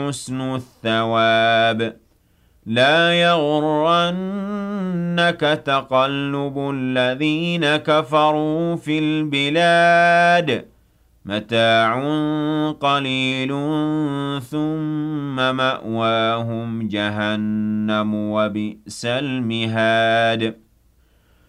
حسن الثواب لا يغرنك تقلب الذين كفروا في البلاد متاع قليل ثم مأواهم جهنم وبئس المهاد